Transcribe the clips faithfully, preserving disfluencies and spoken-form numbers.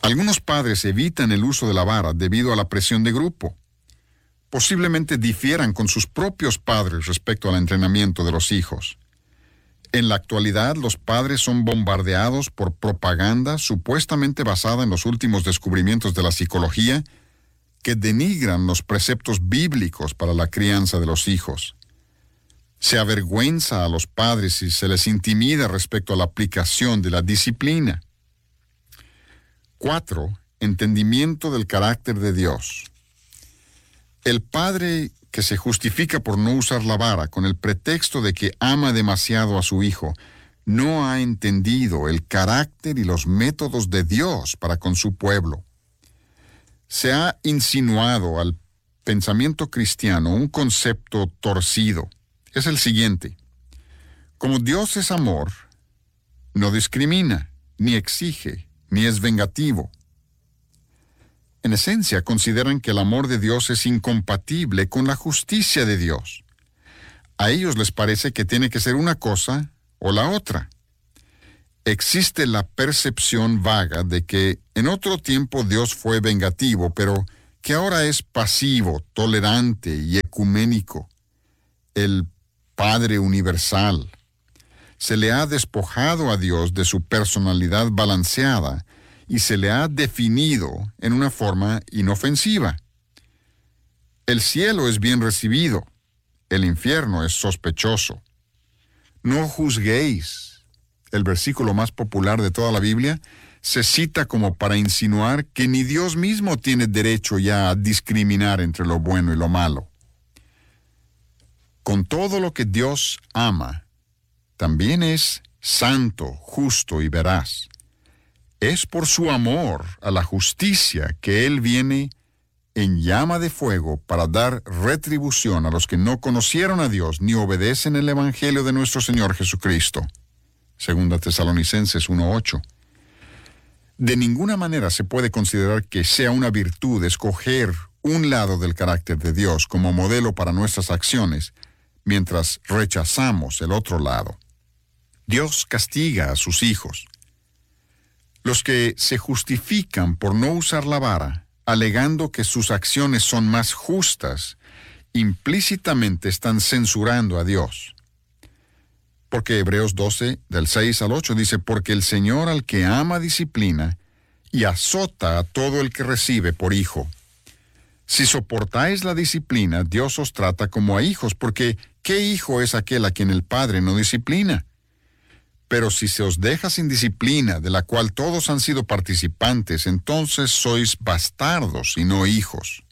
Algunos padres evitan el uso de la vara debido a la presión de grupo. Posiblemente difieran con sus propios padres respecto al entrenamiento de los hijos. En la actualidad, los padres son bombardeados por propaganda supuestamente basada en los últimos descubrimientos de la psicología que denigran los preceptos bíblicos para la crianza de los hijos. Se avergüenza a los padres y se les intimida respecto a la aplicación de la disciplina. Cuatro, entendimiento del carácter de Dios. El padre que se justifica por no usar la vara con el pretexto de que ama demasiado a su hijo, no ha entendido el carácter y los métodos de Dios para con su pueblo. Se ha insinuado al pensamiento cristiano un concepto torcido. Es el siguiente: como Dios es amor, no discrimina, ni exige, ni es vengativo. En esencia, consideran que el amor de Dios es incompatible con la justicia de Dios. A ellos les parece que tiene que ser una cosa o la otra. Existe la percepción vaga de que en otro tiempo Dios fue vengativo, pero que ahora es pasivo, tolerante y ecuménico. El Padre universal. Se le ha despojado a Dios de su personalidad balanceada y se le ha definido en una forma inofensiva. El cielo es bien recibido, el infierno es sospechoso. No juzguéis. El versículo más popular de toda la Biblia se cita como para insinuar que ni Dios mismo tiene derecho ya a discriminar entre lo bueno y lo malo. Con todo lo que Dios ama, también es santo, justo y veraz. Es por su amor a la justicia que Él viene en llama de fuego para dar retribución a los que no conocieron a Dios ni obedecen el Evangelio de nuestro Señor Jesucristo. Segunda Tesalonicenses uno ocho. De ninguna manera se puede considerar que sea una virtud escoger un lado del carácter de Dios como modelo para nuestras acciones, mientras rechazamos el otro lado. Dios castiga a sus hijos. Los que se justifican por no usar la vara, alegando que sus acciones son más justas, implícitamente están censurando a Dios. Porque Hebreos doce, del seis al ocho, dice: porque el Señor al que ama disciplina y azota a todo el que recibe por hijo. Si soportáis la disciplina, Dios os trata como a hijos, porque ¿qué hijo es aquel a quien el Padre no disciplina? Pero si se os deja sin disciplina, de la cual todos han sido participantes, entonces sois bastardos y no hijos.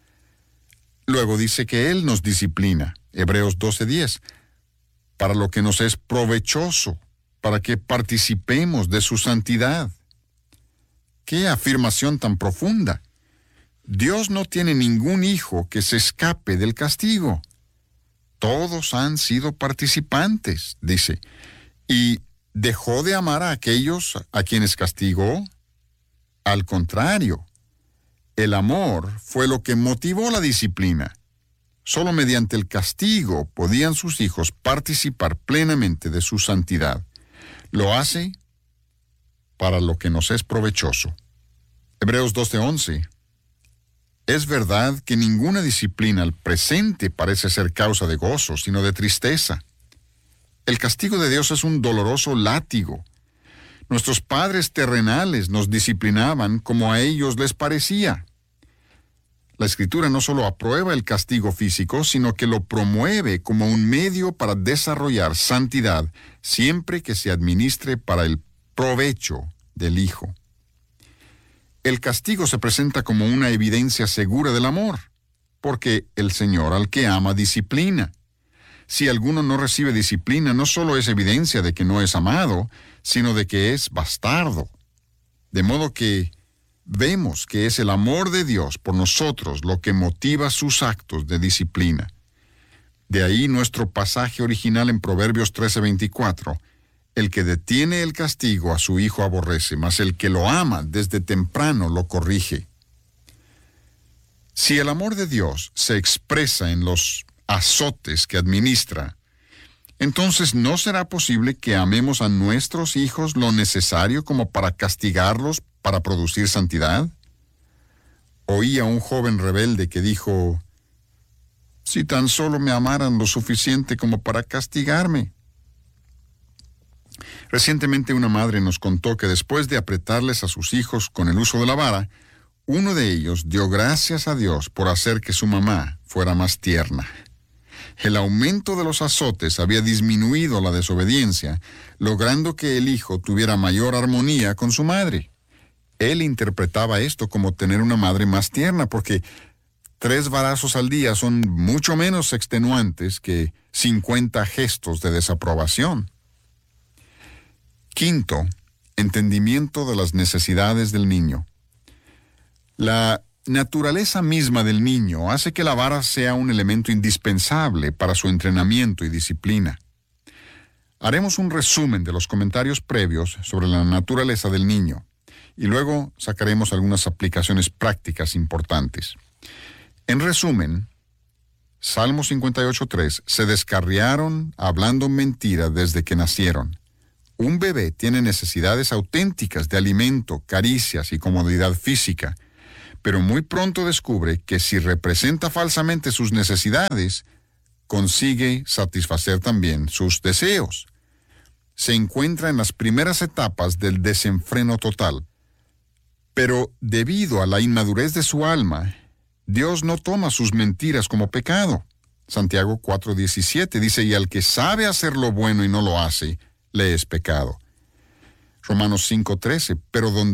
Luego dice que Él nos disciplina, Hebreos doce diez, para lo que nos es provechoso, para que participemos de su santidad. ¡Qué afirmación tan profunda! Dios no tiene ningún hijo que se escape del castigo. Todos han sido participantes, dice. ¿Y dejó de amar a aquellos a quienes castigó? Al contrario, el amor fue lo que motivó la disciplina. Solo mediante el castigo podían sus hijos participar plenamente de su santidad. Lo hace para lo que nos es provechoso. Hebreos doce once. Es verdad que ninguna disciplina al presente parece ser causa de gozo, sino de tristeza. El castigo de Dios es un doloroso látigo. Nuestros padres terrenales nos disciplinaban como a ellos les parecía. La Escritura no solo aprueba el castigo físico, sino que lo promueve como un medio para desarrollar santidad, siempre que se administre para el provecho del Hijo. El castigo se presenta como una evidencia segura del amor, porque el Señor al que ama disciplina. Si alguno no recibe disciplina, no solo es evidencia de que no es amado, sino de que es bastardo. De modo que vemos que es el amor de Dios por nosotros lo que motiva sus actos de disciplina. De ahí nuestro pasaje original en Proverbios trece veinticuatro. El que detiene el castigo a su hijo aborrece, mas el que lo ama desde temprano lo corrige. Si el amor de Dios se expresa en los azotes que administra, Entonces, ¿no será posible que amemos a nuestros hijos lo necesario como para castigarlos para producir santidad? Oí a un joven rebelde que dijo, si tan solo me amaran lo suficiente como para castigarme. Recientemente una madre nos contó que después de apretarles a sus hijos con el uso de la vara, uno de ellos dio gracias a Dios por hacer que su mamá fuera más tierna. El aumento de los azotes había disminuido la desobediencia, logrando que el hijo tuviera mayor armonía con su madre. Él interpretaba esto como tener una madre más tierna, porque tres varazos al día son mucho menos extenuantes que cincuenta gestos de desaprobación. Quinto, entendimiento de las necesidades del niño. La naturaleza misma del niño hace que la vara sea un elemento indispensable para su entrenamiento y disciplina. Haremos un resumen de los comentarios previos sobre la naturaleza del niño y luego sacaremos algunas aplicaciones prácticas importantes. En resumen, Salmo cincuenta y ocho tres, se descarriaron hablando mentira desde que nacieron. Un bebé tiene necesidades auténticas de alimento, caricias y comodidad física, pero muy pronto descubre que si representa falsamente sus necesidades, consigue satisfacer también sus deseos. Se encuentra en las primeras etapas del desenfreno total. Pero debido a la inmadurez de su alma, Dios no toma sus mentiras como pecado. Santiago cuatro diecisiete dice, y al que sabe hacer lo bueno y no lo hace, le es pecado. Romanos cinco trece, pero donde